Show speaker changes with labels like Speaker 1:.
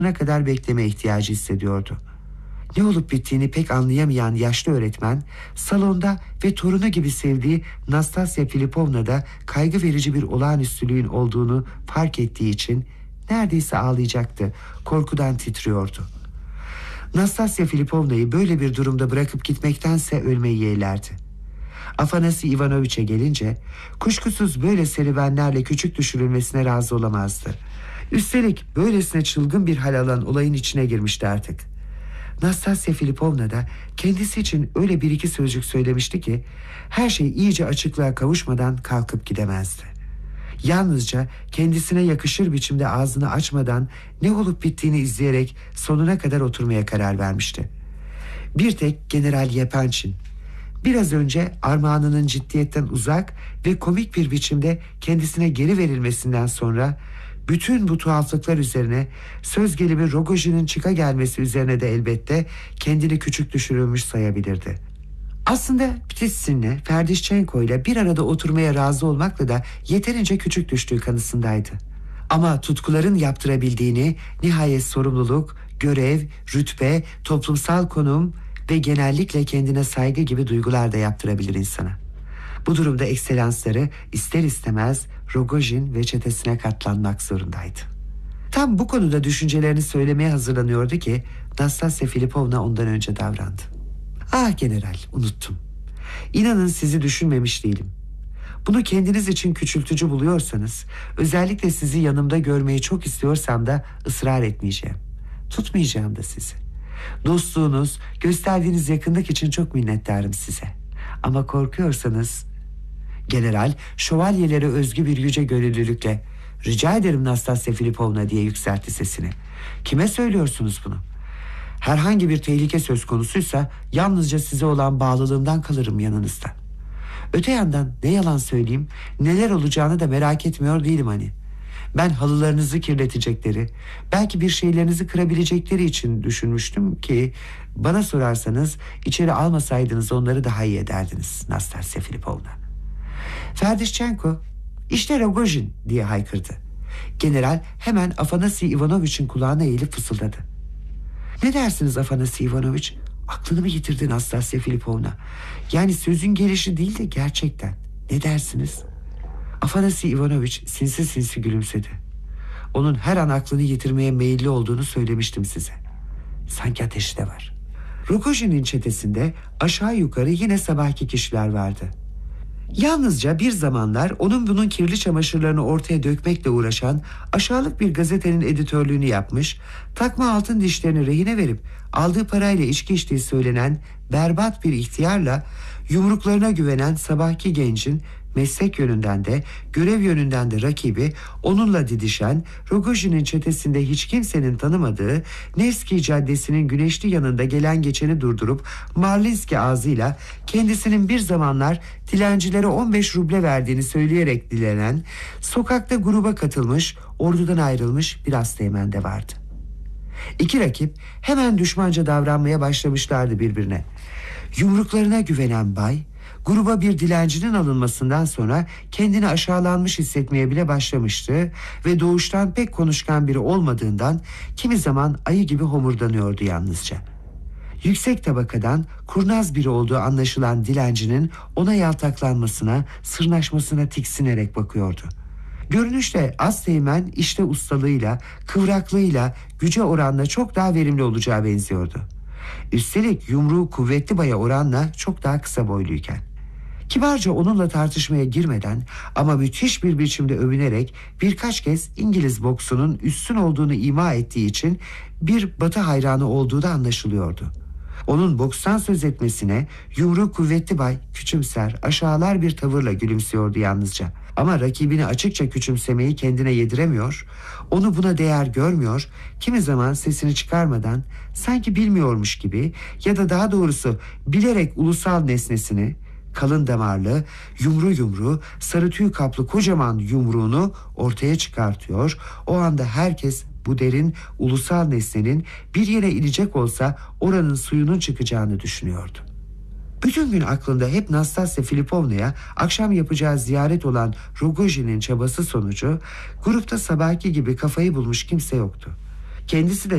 Speaker 1: kadar bekleme ihtiyacı hissediyordu. Ne olup bittiğini pek anlayamayan yaşlı öğretmen, salonda ve torunu gibi sevdiği Nastasya Filipovna'da kaygı verici bir olağanüstülüğün olduğunu fark ettiği için neredeyse ağlayacaktı, korkudan titriyordu. Nastasya Filipovna'yı böyle bir durumda bırakıp gitmektense ölmeyi yeğlerdi. Afanasi Ivanoviç'e gelince kuşkusuz böyle serüvenlerle küçük düşürülmesine razı olamazdı. Üstelik böylesine çılgın bir hal alan olayın içine girmişti artık. Nastasya Filipovna da kendisi için öyle bir iki sözcük söylemişti ki her şey iyice açıklığa kavuşmadan kalkıp gidemezdi. Yalnızca kendisine yakışır biçimde ağzını açmadan ne olup bittiğini izleyerek sonuna kadar oturmaya karar vermişti. Bir tek General Yepançin biraz önce armağanının ciddiyetten uzak ve komik bir biçimde kendisine geri verilmesinden sonra bütün bu tuhaflıklar üzerine, söz gelimi Rogojin'in çıka gelmesi üzerine de elbette kendini küçük düşürülmüş sayabilirdi. Aslında Ptissin'le Ferdişçenko ile bir arada oturmaya razı olmakla da yeterince küçük düştüğü kanısındaydı. Ama tutkuların yaptırabildiğini nihayet sorumluluk, görev, rütbe, toplumsal konum ve genellikle kendine saygı gibi duygular da yaptırabilir insana. Bu durumda ekselansları ister istemez Rogojin ve çetesine katlanmak zorundaydı. Tam bu konuda düşüncelerini söylemeye hazırlanıyordu ki Nastasya Filipovna ondan önce davrandı. "Ah general, unuttum. İnanın sizi düşünmemiş değilim. Bunu kendiniz için küçültücü buluyorsanız, özellikle sizi yanımda görmeyi çok istiyorsam da ısrar etmeyeceğim. Tutmayacağım da sizi. Dostluğunuz, gösterdiğiniz yakınlık için çok minnettarım size. Ama korkuyorsanız..." General şövalyelere özgü bir yüce gönüllülükle "Rica ederim Nastasya Filipovna" diye yükseltti sesini. "Kime söylüyorsunuz bunu? Herhangi bir tehlike söz konusuysa yalnızca size olan bağlılığımdan kalırım yanınızda. Öte yandan ne yalan söyleyeyim, neler olacağını da merak etmiyor değilim hani. Ben halılarınızı kirletecekleri, belki bir şeylerinizi kırabilecekleri için düşünmüştüm ki bana sorarsanız içeri almasaydınız onları daha iyi ederdiniz Nastasya Filipovna." Ferdişçenko "İşte Rogojin" diye haykırdı. General hemen Afanasi Ivanoviç'in kulağına eğilip fısıldadı. "Ne dersiniz Afanasi Ivanoviç? Aklını mı yitirdin Nastasya Filipovna? Yani sözün gelişi değil de gerçekten. Ne dersiniz?" Afanasi Ivanoviç sinsi sinsi gülümsedi. "Onun her an aklını yitirmeye meyilli olduğunu söylemiştim size. Sanki ateşi de var." Rogojin'in çetesinde aşağı yukarı yine sabahki kişiler vardı. Yalnızca bir zamanlar onun bunun kirli çamaşırlarını ortaya dökmekle uğraşan aşağılık bir gazetenin editörlüğünü yapmış, takma altın dişlerini rehine verip aldığı parayla içki içtiği söylenen berbat bir ihtiyarla yumruklarına güvenen sabahki gencin meslek yönünden de görev yönünden de rakibi, onunla didişen, Rogojin'in çetesinde hiç kimsenin tanımadığı Nevski Caddesi'nin güneşli yanında gelen geçeni durdurup Marlinski ağzıyla kendisinin bir zamanlar dilencilere 15 ruble verdiğini söyleyerek dilenen, sokakta gruba katılmış, ordudan ayrılmış bir asteğmen de vardı. İki rakip hemen düşmanca davranmaya başlamışlardı birbirine. Yumruklarına güvenen bay, gruba bir dilencinin alınmasından sonra kendini aşağılanmış hissetmeye bile başlamıştı ve doğuştan pek konuşkan biri olmadığından kimi zaman ayı gibi homurdanıyordu yalnızca. Yüksek tabakadan kurnaz biri olduğu anlaşılan dilencinin ona yaltaklanmasına, sırnaşmasına tiksinerek bakıyordu. Görünüşte asteğmen işte ustalığıyla, kıvraklığıyla, güce oranla çok daha verimli olacağı benziyordu. Üstelik yumruğu kuvvetli baya oranla çok daha kısa boyluyken. Kibarca onunla tartışmaya girmeden ama müthiş bir biçimde övünerek birkaç kez İngiliz boksunun üstün olduğunu ima ettiği için bir Batı hayranı olduğu da anlaşılıyordu. Onun bokstan söz etmesine yumruğu kuvvetli bay küçümser, aşağılar bir tavırla gülümsüyordu yalnızca. Ama rakibini açıkça küçümsemeyi kendine yediremiyor, onu buna değer görmüyor, kimi zaman sesini çıkarmadan sanki bilmiyormuş gibi ya da daha doğrusu bilerek ulusal nesnesini, kalın damarlı, yumru sarı tüy kaplı kocaman yumruğunu ortaya çıkartıyor. O anda herkes bu derin ulusal nesnenin bir yere inecek olsa oranın suyunun çıkacağını düşünüyordu. Bütün gün aklında hep Nastasya Filipovna'ya akşam yapacağı ziyaret olan Rogojin'in çabası sonucu grupta sabahki gibi kafayı bulmuş kimse yoktu. Kendisi de